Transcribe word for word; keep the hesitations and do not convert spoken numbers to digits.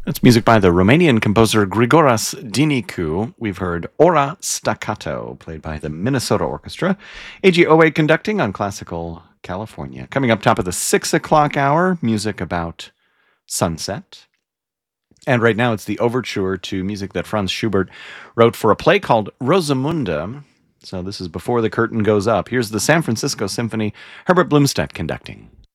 That's music by the Romanian composer Grigoras Dinicu. We've heard Ora Staccato, played by the Minnesota Orchestra. A G O A conducting on Classical California. Coming up top of the six o'clock hour, music about sunset. And right now it's the overture to music that Franz Schubert wrote for a play called Rosamunde. So this is Before the Curtain Goes Up. Here's the San Francisco Symphony, Herbert Blumstedt conducting.